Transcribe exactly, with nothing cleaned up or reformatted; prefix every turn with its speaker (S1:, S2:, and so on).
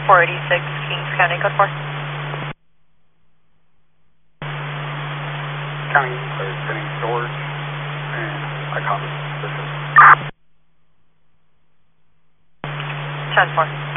S1: four eighty-six, Kings County, code four.
S2: County clear, sitting storage, and I copy. This is
S1: ten four.